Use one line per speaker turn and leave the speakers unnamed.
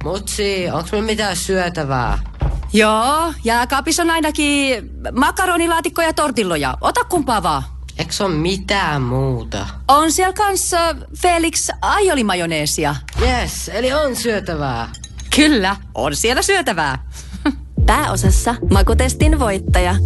Mutsi, onks me mitään syötävää?
Joo, jääkaapissa on ainakin makaronilaatikko ja tortilloja. Ota kumpaa vaan.
Eiks on mitään muuta?
On siellä kanssa Felix aiolimajoneesia.
Yes, eli on syötävää.
Kyllä, on siellä syötävää.
Pääosassa makutestin voittaja.